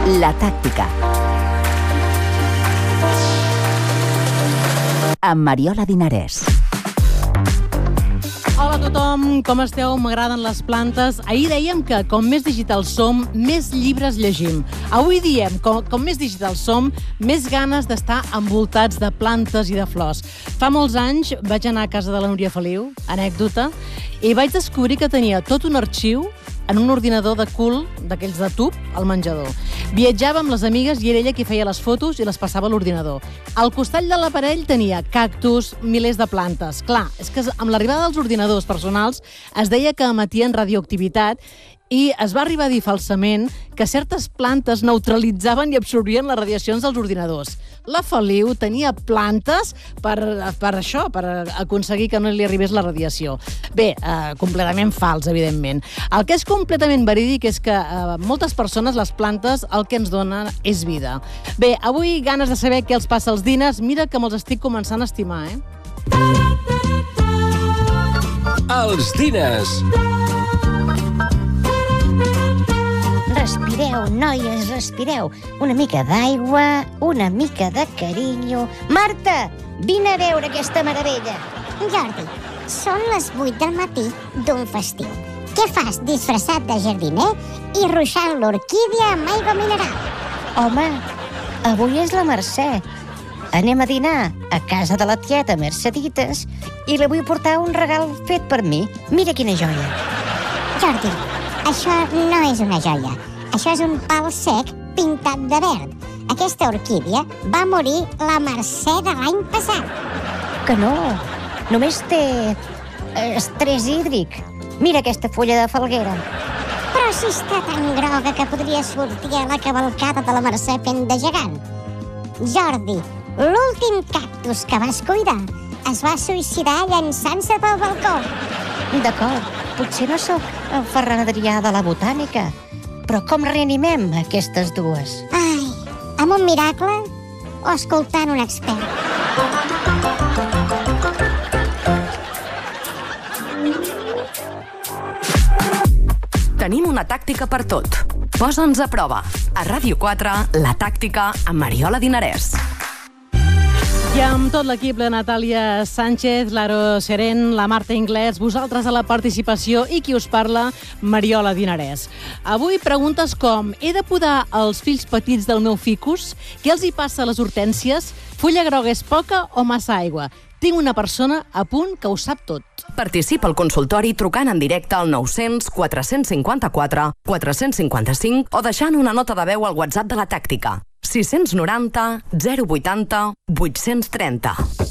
La tàctica. Amb Mariola Dinarès. Hola a tothom, com esteu? M'agraden les plantes. Ahir dèiem que com més digitals som, més llibres llegim. Avui diem, com més digitals som, més ganes d'estar envoltats de plantes i de flors. Fa molts anys vaig anar a casa de la Núria Feliu, anècdota, i vaig descobrir que tenia tot un arxiu en un ordinador de cul, d'aquells de tub, al menjador. Viatjava amb les amigues i era ella qui feia les fotos i les passava a l'ordinador. Al costat de l'aparell tenia cactus, milers de plantes. Clar, és que amb l'arribada dels ordinadors personals es deia que emetien radioactivitat i es va arribar a dir falsament que certes plantes neutralitzaven i absorbien les radiacions dels ordinadors. La Feliu tenia plantes per això, per aconseguir que no li arribés la radiació. Bé, completament fals, evidentment. El que és completament verídic és que moltes persones, les plantes, el que ens donen és vida. Bé, avui ganes de saber què els passa als diners. Mira que me'ls estic començant a estimar, Els diners. Respireu, noies, respireu. Una mica d'aigua, una mica de carinyo. Marta, vine a veure aquesta meravella. Jordi, són les 8 del matí d'un festiu. Què fas disfressat de jardiner i ruixant l'orquídia amb aigua mineral? Home, avui és la Mercè. Anem a dinar a casa de la tieta Mercedites i li vull portar un regal fet per mi. Mira quina joia. Jordi, això no és una joia. Això és un pal sec pintat de verd. Aquesta orquídia va morir la Mercè de l'any passat. Que no, només té estrès hídric. Mira aquesta fulla de falguera. Però si està tan groga que podria sortir a la cavalcada de la Mercè fent de gegant. Jordi, l'últim cactus que vas cuidar es va suïcidar llançant-se pel balcó. D'acord, potser no sóc el Ferran Adrià de la botànica, però com reanimem aquestes dues? Ai, amb un miracle o escoltant un expert? Tenim una tàctica per tot. Posa'ns a prova. A Ràdio 4, La tàctica amb Mariola Dinarès. I amb tot l'equip, la Natàlia Sánchez, l'Aro Seren, la Marta Inglés, vosaltres a la participació i qui us parla, Mariola Dinarès. Avui preguntes com: he de podar els fills petits del meu ficus? Què els hi passa a les hortències? Fulla groga és poca o massa aigua? Tinc una persona a punt que ho sap tot. Participa al consultori trucant en directe al 900 454 455 o deixant una nota de veu al WhatsApp de la tàctica. 690 080 830.